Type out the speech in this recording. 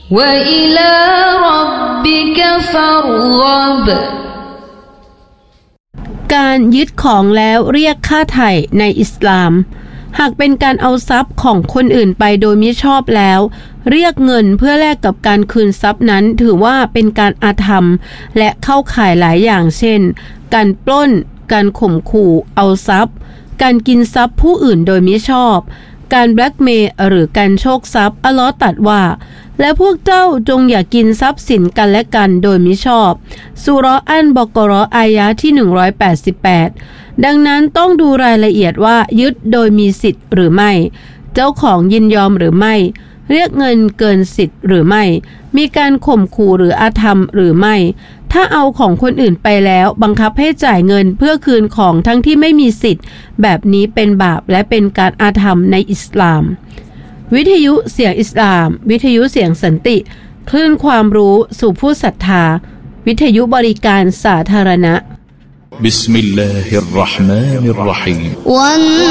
وإلى ربك فارغب การยึดของแล้วเรียกค่าไถ่ในอิสลามหากเป็นการเอาทรัพย์ของคนอื่นไปโดยมิชอบแล้วเรียกเงินเพื่อแลกกับการคืนทรัพย์นั้นถือว่าเป็นการอาธรรมและเข้าข่ายหลายอย่างเช่นการปล้นการข่มขู่เอาทรัพย์การกินทรัพย์ผู้อื่นโดยมิชอบการแบล็กเมย์หรือการโชคทรัพย์อัลเลาะห์ตรัสว่าและพวกเจ้าจงอย่ากินทรัพย์สินกันและกันโดยมิชอบซูเราะห์อัลบะเกาะเราะห์อายะห์ที่188ดังนั้นต้องดูรายละเอียดว่ายึดโดยมีสิทธิ์หรือไม่เจ้าของยินยอมหรือไม่เรียกเงินเกินสิทธิ์หรือไม่มีการข่มขู่หรืออาธรรมหรือไม่ถ้าเอาของคนอื่นไปแล้วบังคับให้จ่ายเงินเพื่อคืนของทั้งที่ไม่มีสิทธิ์แบบนี้เป็นบาปและเป็นการอาธรรมในอิสลามวิทยุเสียงอิสลามวิทยุเสียงสันติคลื่นความรู้สู่ผู้ศรัทธาวิทยุบริการสาธารณะบิสมิลลาฮิรเราะห์มานิรเราะฮีม